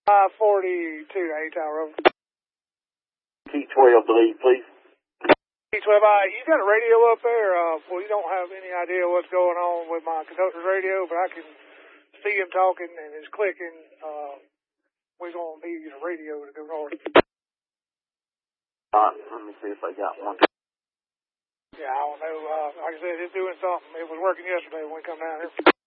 542 A-Tower, over. T12 to lead, please. T12, you got a radio up there? Well, you don't have any idea what's going on with my conductor's radio, but I can see him talking and it's clicking. We're going to need a radio to go north. Let me see if I got one. Yeah, I don't know. Like I said, it's doing something. It was working yesterday when we come down here.